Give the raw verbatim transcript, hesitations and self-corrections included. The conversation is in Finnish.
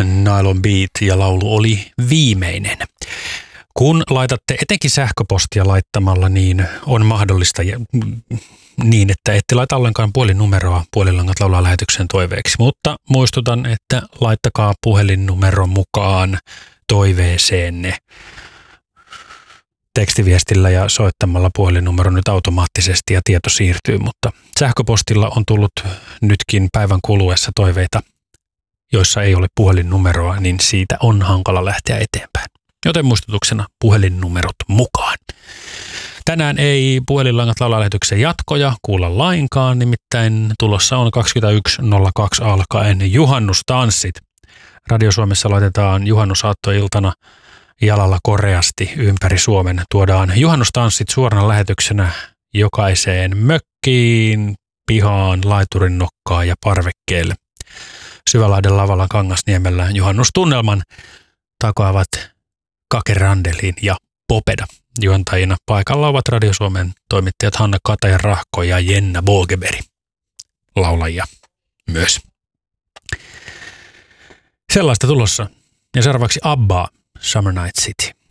Nylon Beat ja laulu oli Viimeinen. Kun laitatte etenkin sähköpostia laittamalla, niin on mahdollista niin, että ette laita ollenkaan puhelinnumeroa Puolilangat laulaa lähetyksen toiveeksi. Mutta muistutan, että laittakaa puhelinnumero mukaan toiveeseenne tekstiviestillä ja soittamalla puhelinnumero nyt automaattisesti ja tieto siirtyy, mutta sähköpostilla on tullut nytkin päivän kuluessa toiveita, joissa ei ole puhelinnumeroa, niin siitä on hankala lähteä eteenpäin. Joten muistutuksena puhelinnumerot mukaan. Tänään ei Puhelinlangat laulaa lähetyksen jatkoja kuulla lainkaan, nimittäin tulossa on kaksikymmentäyksi nolla kaksi alkaen juhannustanssit. Radio Suomessa laitetaan juhannusaattoiltana jalalla koreasti ympäri Suomen. Tuodaan juhannustanssit suorana lähetyksenä jokaiseen mökkiin, pihaan, laiturin nokkaan ja parvekkeelle. Syvälahden lavalla Kangasniemellä juhannustunnelman takaavat Kake Randelin ja Popeda. Juontajina paikalla ovat Radio Suomen toimittajat Hanna Kataja-Rahko ja Jenna Bogeberg, laulajia myös. Sellaista tulossa. Ja seuraavaksi Abba, Summer Night City.